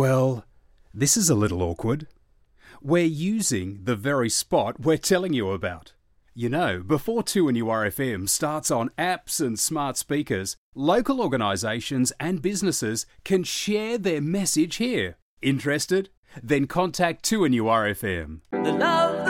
Well, this is a little awkward. We're using the very spot we're telling you about. You know, before 2NURFM starts on apps and smart speakers, local organisations and businesses can share their message here. Interested? Then contact 2NURFM. The love